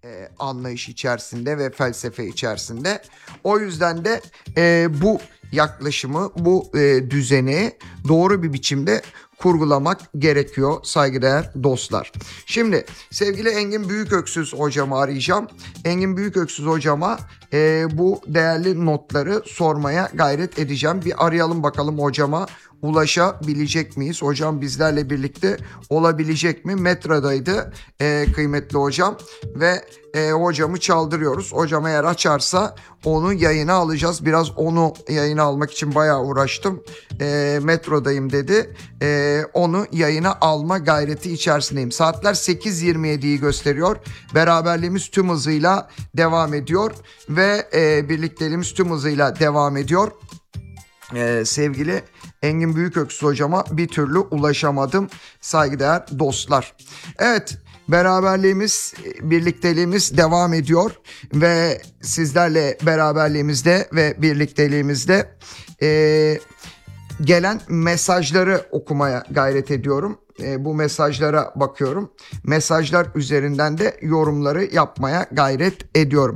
anlayış içerisinde ve felsefe içerisinde. O yüzden de bu yaklaşımı, bu düzeni doğru bir biçimde kurgulamak gerekiyor saygıdeğer dostlar. Şimdi sevgili Engin Büyüköksüz hocamı arayacağım. Engin Büyüköksüz hocama bu değerli notları sormaya gayret edeceğim. Bir arayalım bakalım hocama. Ulaşabilecek miyiz? Hocam bizlerle birlikte olabilecek mi? Metrodaydı kıymetli hocam ve hocamı çaldırıyoruz. Hocam eğer açarsa onu yayına alacağız. Biraz onu yayına almak için bayağı uğraştım. Metrodayım dedi. Onu yayına alma gayreti içerisindeyim. Saatler 8.27'yi gösteriyor. Beraberliğimiz tüm hızıyla devam ediyor ve birlikteliğimiz tüm hızıyla devam ediyor. Sevgili Engin Büyüköksüz hocama bir türlü ulaşamadım saygıdeğer dostlar. Evet, beraberliğimiz, birlikteliğimiz devam ediyor ve sizlerle beraberliğimizde ve birlikteliğimizde gelen mesajları okumaya gayret ediyorum. Bu mesajlara bakıyorum. Mesajlar üzerinden de yorumları yapmaya gayret ediyorum.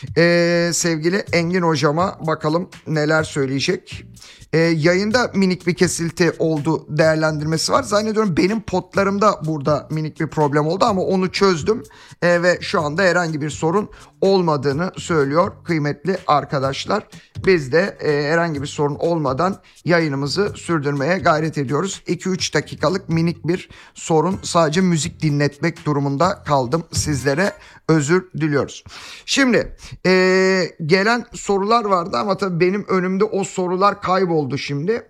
Sevgili Engin hocama bakalım neler söyleyecek. Yayında minik bir kesilti oldu değerlendirmesi var. Zannediyorum benim potlarımda burada minik bir problem oldu ama onu çözdüm. Ve şu anda herhangi bir sorun olmadığını söylüyor kıymetli arkadaşlar. Biz de herhangi bir sorun olmadan yayınımızı sürdürmeye gayret ediyoruz. 2-3 dakikalık minik bir sorun, sadece müzik dinletmek durumunda kaldım, sizlere özür diliyoruz. Şimdi gelen sorular vardı ama tabii benim önümde o sorular kayboldu şimdi.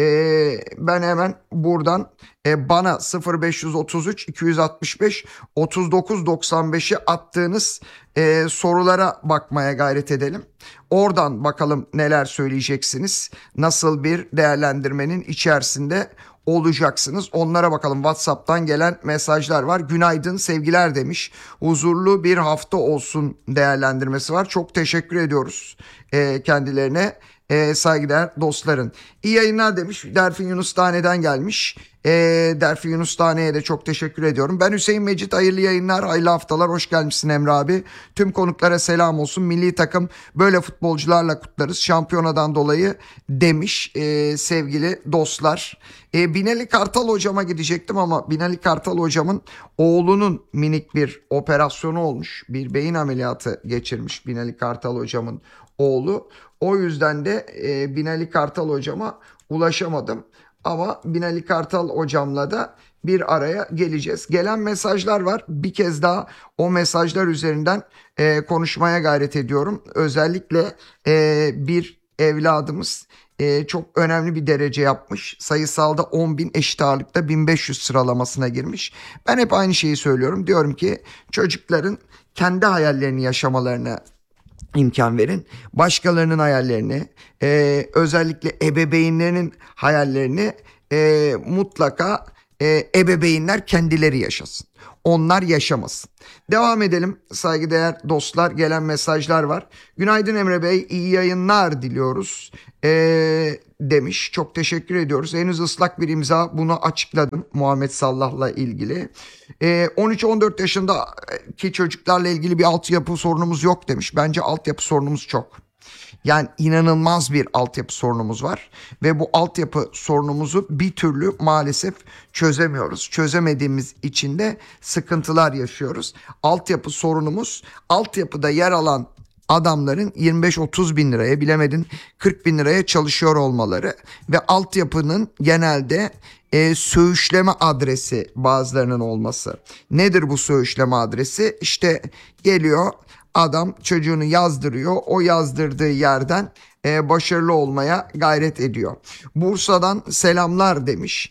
Ben hemen buradan bana 0533 265 39 95'i attığınız sorulara bakmaya gayret edelim. Oradan bakalım neler söyleyeceksiniz. Nasıl bir değerlendirmenin içerisinde olacaksınız. Onlara bakalım. WhatsApp'tan gelen mesajlar var. Günaydın, sevgiler demiş. Huzurlu bir hafta olsun değerlendirmesi var. Çok teşekkür ediyoruz kendilerine. Saygıdeğer dostların. İyi yayınlar demiş. Derfin Yunus Tane'den gelmiş. Derfin Yunus Tane'ye de çok teşekkür ediyorum. Ben Hüseyin Mecit, hayırlı yayınlar, hayırlı haftalar. Hoş gelmişsin Emre abi. Tüm konuklara selam olsun. Milli takım böyle futbolcularla kutlarız şampiyonadan dolayı demiş sevgili dostlar. Binali Kartal hocama gidecektim ama Binali Kartal hocamın oğlunun minik bir operasyonu olmuş. Bir beyin ameliyatı geçirmiş Binali Kartal hocamın oğlu. O yüzden de Binali Kartal hocama ulaşamadım. Ama Binali Kartal hocamla da bir araya geleceğiz. Gelen mesajlar var. Bir kez daha o mesajlar üzerinden konuşmaya gayret ediyorum. Özellikle bir evladımız çok önemli bir derece yapmış. Sayısalda 10.000, eşit ağırlıkta 1500 sıralamasına girmiş. Ben hep aynı şeyi söylüyorum. Diyorum ki çocukların kendi hayallerini yaşamalarına imkan verin. Başkalarının hayallerini, özellikle ebeveynlerinin hayallerini mutlaka ebeveynler kendileri yaşasın. Onlar yaşamasın. Devam edelim saygıdeğer dostlar. Gelen mesajlar var. Günaydın Emre Bey, iyi yayınlar diliyoruz demiş. Çok teşekkür ediyoruz. Henüz ıslak bir imza, bunu açıkladım Muhammed Sallah'la ilgili. 13-14 yaşındaki çocuklarla ilgili bir altyapı sorunumuz yok demiş. Bence altyapı sorunumuz çok. Yani inanılmaz bir altyapı sorunumuz var ve bu altyapı sorunumuzu bir türlü maalesef çözemiyoruz. Çözemediğimiz için de sıkıntılar yaşıyoruz. Altyapı sorunumuz, altyapıda yer alan adamların 25-30 bin liraya, bilemedin 40 bin liraya çalışıyor olmaları ve altyapının genelde söğüşleme adresi bazılarının olması. Nedir bu söğüşleme adresi? İşte geliyor adam, çocuğunu yazdırıyor. O yazdırdığı yerden başarılı olmaya gayret ediyor. Bursa'dan selamlar demiş.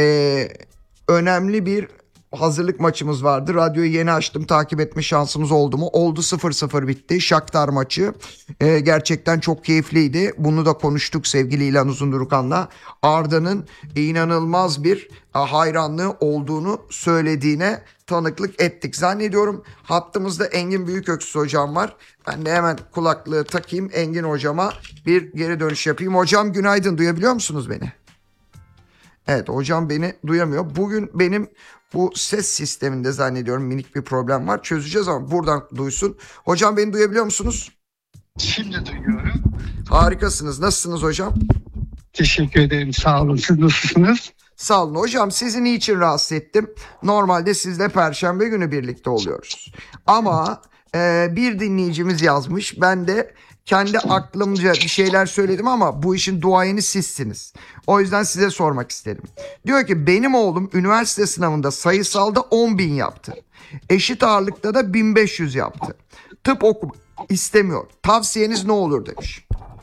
Önemli bir hazırlık maçımız vardı. Radyoyu yeni açtım. Takip etme şansımız oldu mu? Oldu, 0-0 bitti. Shakhtar maçı. Gerçekten çok keyifliydi. Bunu da konuştuk sevgili İlhan Uzundurukan'la. Arda'nın inanılmaz bir hayranlığı olduğunu söylediğine tanıklık ettik. Zannediyorum hattımızda Engin Büyüköksüz hocam var. Ben de hemen kulaklığı takayım. Engin hocama bir geri dönüş yapayım. Hocam günaydın, duyabiliyor musunuz beni? Evet, hocam beni duyamıyor. Bugün benim bu ses sisteminde zannediyorum minik bir problem var. Çözeceğiz ama buradan duysun. Hocam beni duyabiliyor musunuz? Şimdi duyuyorum. Harikasınız. Nasılsınız hocam? Teşekkür ederim. Sağ olun. Siz nasılsınız? Sağ olun hocam, sizi niçin rahatsız ettim? Normalde sizle Perşembe günü birlikte oluyoruz. Ama bir dinleyicimiz yazmış. Ben de kendi aklımca bir şeyler söyledim ama bu işin duayeni sizsiniz. O yüzden size sormak istedim. Diyor ki benim oğlum üniversite sınavında sayısalda 10.000 yaptı. Eşit ağırlıkta da 1500 yaptı. Tıp okuma istemiyor. Tavsiyeniz ne olur demiş.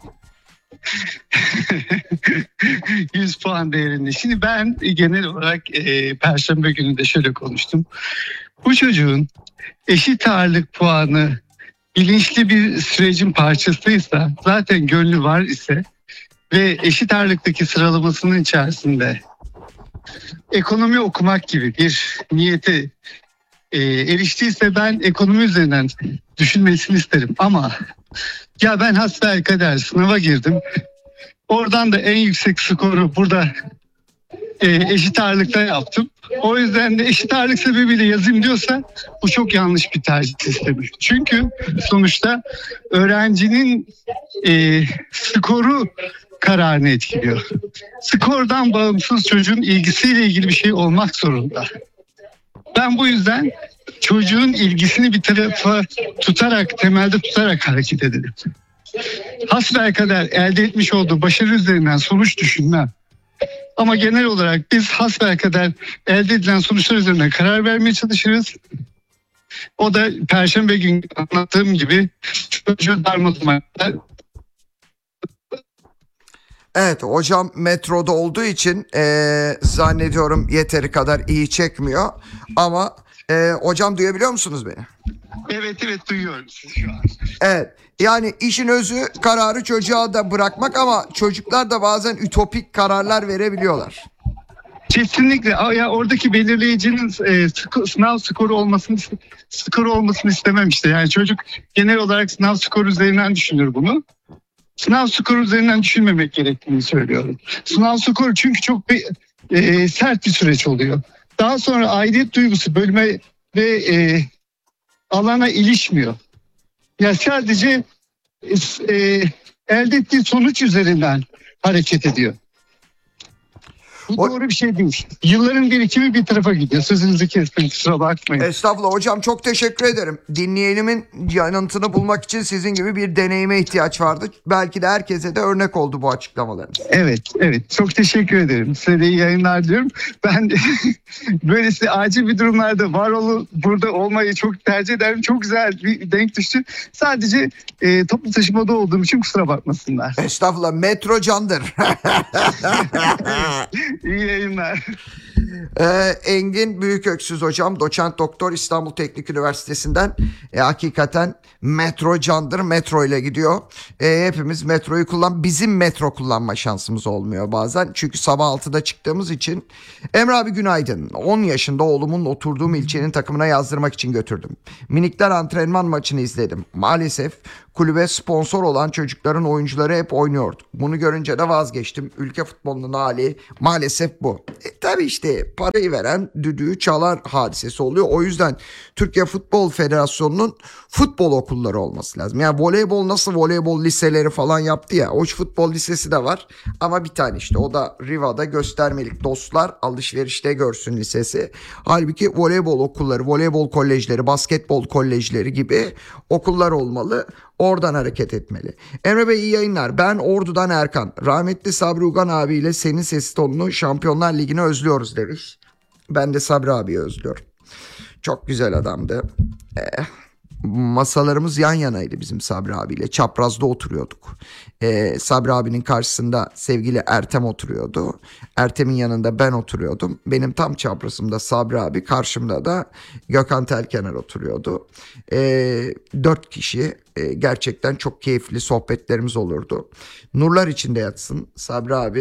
100 puan değerinde. Şimdi ben genel olarak Perşembe günü de şöyle konuştum. Bu çocuğun eşit ağırlık puanı bilinçli bir sürecin parçasıysa, zaten gönlü var ise ve eşit ağırlıktaki sıralamasının içerisinde ekonomi okumak gibi bir niyete eriştiyse ben ekonomi üzerinden düşünmesini isterim. Ama ya ben hasbelkader sınava girdim. Oradan da en yüksek skoru burada eşit ağırlıkta yaptım. O yüzden de eşit ağırlık sebebiyle yazayım diyorsa bu çok yanlış bir tercih sistemi. Çünkü sonuçta öğrencinin skoru kararını etkiliyor. Skordan bağımsız çocuğun ilgisiyle ilgili bir şey olmak zorunda. Ben bu yüzden çocuğun ilgisini bir tarafa tutarak, temelde tutarak hareket edelim. Hasbelkader elde etmiş olduğu başarı üzerinden sonuç düşünmem. Ama genel olarak biz hasbelkader elde edilen sonuçlar üzerinden karar vermeye çalışırız. O da Perşembe günü anlattığım gibi çocuğu darmadağın. Evet hocam, metroda olduğu için zannediyorum yeteri kadar iyi çekmiyor. Ama hocam duyabiliyor musunuz beni? Evet duyuyorum sizi şu an. Evet, yani işin özü kararı çocuğa da bırakmak ama çocuklar da bazen ütopik kararlar verebiliyorlar. Kesinlikle. Ya oradaki belirleyicinin sınav skoru olmasını istemem işte. Yani çocuk genel olarak sınav skoru üzerinden düşünür bunu. Sınav skoru üzerinden düşünmemek gerektiğini söylüyorum. Sınav skoru çünkü çok sert bir süreç oluyor. Daha sonra aidiyet duygusu bölüme ve alana ilişmiyor. Ya sadece elde ettiği sonuç üzerinden hareket ediyor. Bu doğru bir şey değil. Yılların birikimi bir tarafa gidiyor. Sözünüzü kestim, kusura bakmayın. Estağfurullah hocam, çok teşekkür ederim. Dinleyenimin yanıtını bulmak için sizin gibi bir deneyime ihtiyaç vardı. Belki de herkese de örnek oldu bu açıklamalarınız. Evet. Çok teşekkür ederim. Size de iyi yayınlar diyorum. Ben de böylesi acil bir durumlarda burada olmayı çok tercih ederim. Çok güzel bir denk düştü. Sadece toplu taşımada olduğum için kusura bakmasınlar. Estağfurullah, metro candır. İyi yayınlar. Engin Büyüköksüz hocam, doçent doktor, İstanbul Teknik Üniversitesi'nden. Hakikaten metro candır, metro ile gidiyor. Hepimiz metroyu bizim metro kullanma şansımız olmuyor bazen. Çünkü sabah 6'da çıktığımız için. Emre abi günaydın. 10 yaşında oğlumun oturduğum ilçenin takımına yazdırmak için götürdüm. Minikler antrenman maçını izledim. Maalesef kulübe sponsor olan çocukların oyuncuları hep oynuyordu. Bunu görünce de vazgeçtim. Ülke futbolunun hali maalesef bu. Tabii işte parayı veren düdüğü çalar hadisesi oluyor. O yüzden Türkiye Futbol Federasyonu'nun futbol okulları olması lazım. Yani voleybol nasıl voleybol liseleri falan yaptı ya. O futbol lisesi de var. Ama bir tane işte, o da Riva'da göstermelik, dostlar alışverişte görsün lisesi. Halbuki voleybol okulları, voleybol kolejleri, basketbol kolejleri gibi okullar olmalı. Oradan hareket etmeli. Emre Bey iyi yayınlar. Ben Ordu'dan Erkan. Rahmetli Sabri Ugan abiyle senin ses tonunu Şampiyonlar Ligi'ni özlüyoruz demiş. Ben de Sabri abiyi özlüyorum. Çok güzel adamdı. Masalarımız yan yanaydı bizim Sabri abiyle. Çaprazda oturuyorduk. Sabri abinin karşısında sevgili Ertem oturuyordu. Ertem'in yanında ben oturuyordum. Benim tam çaprazımda Sabri abi, karşımda da Gökhan Telkener oturuyordu. 4 kişi, gerçekten çok keyifli sohbetlerimiz olurdu. Nurlar içinde yatsın Sabri abi.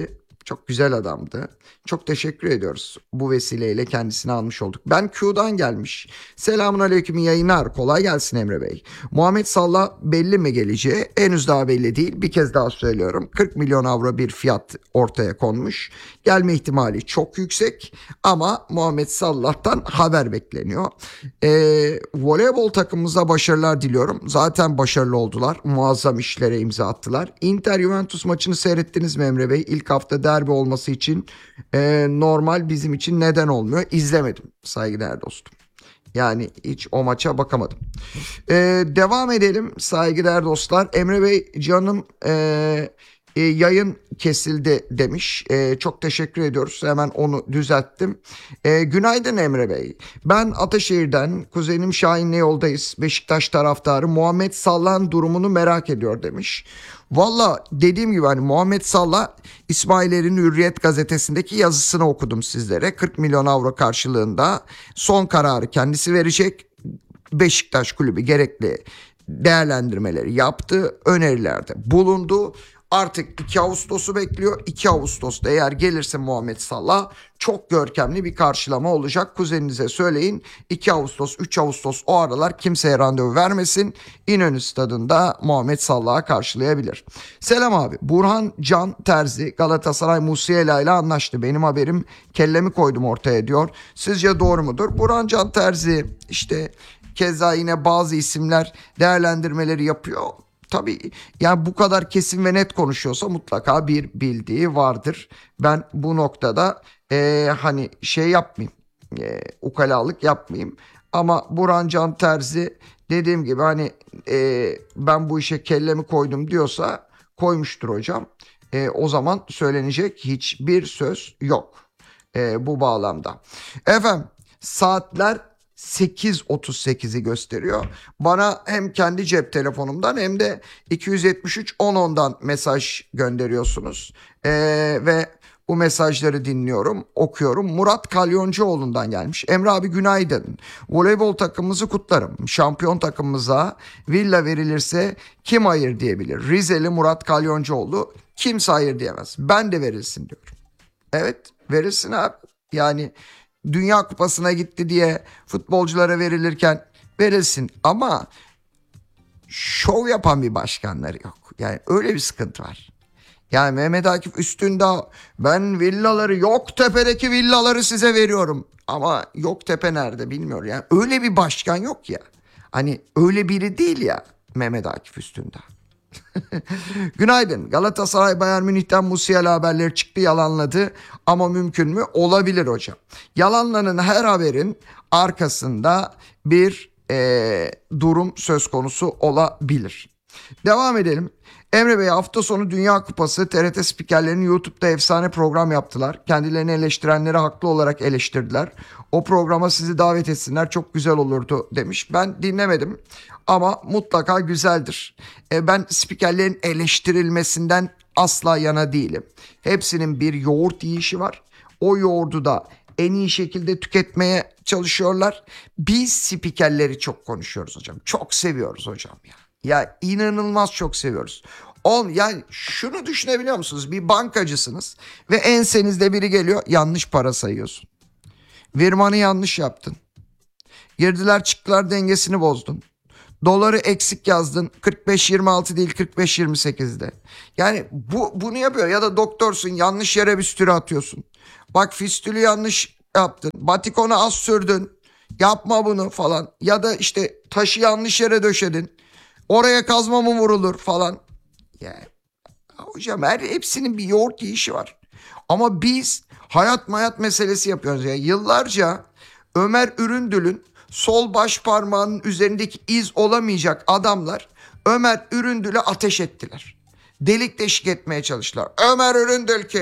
Çok güzel adamdı. Çok teşekkür ediyoruz. Bu vesileyle kendisini almış olduk. Ben Q'dan gelmiş. Selamun aleyküm, iyi yayınlar. Kolay gelsin Emre Bey. Muhammed Salah belli mi geleceği? Henüz daha belli değil. Bir kez daha söylüyorum. 40 milyon avro bir fiyat ortaya konmuş. Gelme ihtimali çok yüksek. Ama Muhammed Salah'tan haber bekleniyor. Voleybol takımımıza başarılar diliyorum. Zaten başarılı oldular. Muazzam işlere imza attılar. Inter-Juventus maçını seyrettiniz mi Emre Bey? İlk hafta derbi olması için normal, bizim için neden olmuyor? İzlemedim saygıdeğer dostum. Yani hiç o maça bakamadım. Devam edelim saygıdeğer dostlar. Emre Bey canım yayın kesildi demiş. Çok teşekkür ediyoruz. Hemen onu düzelttim. Günaydın Emre Bey. Ben Ataşehir'den, kuzenim Şahin'le yoldayız. Beşiktaş taraftarı Muhammed Salah'ın durumunu merak ediyor demiş. Valla dediğim gibi hani Muhammed Salah, İsmail Er'in Hürriyet gazetesindeki yazısını okudum sizlere. 40 milyon avro karşılığında son kararı kendisi verecek. Beşiktaş kulübü gerekli değerlendirmeleri yaptı, önerilerde bulundu. Artık 2 Ağustos'u bekliyor. 2 Ağustos'ta eğer gelirse Muhammed Salah çok görkemli bir karşılama olacak. Kuzeninize söyleyin, 2 Ağustos, 3 Ağustos o aralar kimseye randevu vermesin. İnönü Stadı'nda Muhammed Salah'ı karşılayabilir. Selam abi. Burhan Can Terzi Galatasaray Musiala ile anlaştı. Benim haberim, kellemi koydum ortaya diyor. Sizce doğru mudur? Burhan Can Terzi işte keza yine bazı isimler değerlendirmeleri yapıyor. Tabii yani bu kadar kesin ve net konuşuyorsa mutlaka bir bildiği vardır. Ben bu noktada hani şey yapmayayım, ukalalık yapmayayım. Ama Burhan Can Terzi dediğim gibi hani ben bu işe kellemi koydum diyorsa koymuştur hocam. O zaman söylenecek hiçbir söz yok bu bağlamda. Efendim saatler 8.38'i gösteriyor. Bana hem kendi cep telefonumdan hem de 273 1010'dan mesaj gönderiyorsunuz. Ve bu mesajları dinliyorum, okuyorum. Murat Kalyoncuoğlu'ndan gelmiş. Emre abi günaydın. Voleybol takımımızı kutlarım. Şampiyon takımımıza villa verilirse kim hayır diyebilir? Rizeli Murat Kalyoncuoğlu, kimse hayır diyemez. Ben de verilsin diyorum. Evet, verilsin abi. Yani Dünya Kupası'na gitti diye futbolculara verilirken verilsin, ama şov yapan bir başkanları yok. Yani öyle bir sıkıntı var. Yani Mehmet Akif Üstündağ, ben villaları, Yoktepe'deki villaları size veriyorum. Ama Yoktepe nerede bilmiyorum. Yani öyle bir başkan yok ya. Hani öyle biri değil ya Mehmet Akif Üstündağ. Günaydın. Galatasaray Bayern Münih'ten Musiala haberleri çıktı, yalanladı ama mümkün mü? Olabilir hocam. Yalanlanan her haberin arkasında bir durum söz konusu olabilir. Devam edelim. Emre Bey, hafta sonu Dünya Kupası, TRT spikerlerinin YouTube'da efsane program yaptılar. Kendilerini eleştirenleri haklı olarak eleştirdiler. O programa sizi davet etsinler, çok güzel olurdu demiş. Ben dinlemedim ama mutlaka güzeldir. Ben spikerlerin eleştirilmesinden asla yana değilim. Hepsinin bir yoğurt yiyişi var. O yoğurdu da en iyi şekilde tüketmeye çalışıyorlar. Biz spikerleri çok konuşuyoruz hocam. Çok seviyoruz hocam ya. Ya inanılmaz çok seviyoruz. Yani şunu düşünebiliyor musunuz? Bir bankacısınız ve ensenizde biri geliyor, yanlış para sayıyorsun. Virmanı yanlış yaptın. Girdiler çıktılar dengesini bozdun. Doları eksik yazdın. 45.26 değil 45.28'de. Yani bunu yapıyor. Ya da doktorsun, yanlış yere bistüri atıyorsun. Bak fistülü yanlış yaptın. Batikonu az sürdün. Yapma bunu falan. Ya da işte taşı yanlış yere döşedin. Oraya kazma mı vurulur falan. Yani hocam hepsinin bir yoğurt yiyişi var. Ama biz hayat meselesi yapıyoruz. Yani yıllarca Ömer Üründül'ün sol baş parmağının üzerindeki iz olamayacak adamlar Ömer Üründül'e ateş ettiler. Delik deşik etmeye çalıştılar. Ömer Üründül kim?